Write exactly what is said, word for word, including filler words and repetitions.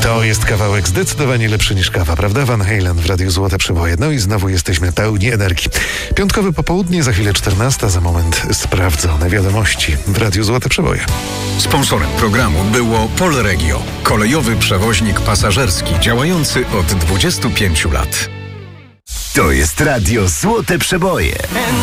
To jest kawałek zdecydowanie lepszy niż kawa, prawda? Van Halen w Radiu Złote Przeboje. No i znowu jesteśmy pełni energii. Piątkowe popołudnie, za chwilę czternasta, za moment sprawdzone wiadomości w Radiu Złote Przeboje. Sponsorem programu było Polregio, kolejowy przewoźnik pasażerski działający od dwudziestu pięciu lat. To jest Radio Złote Przeboje.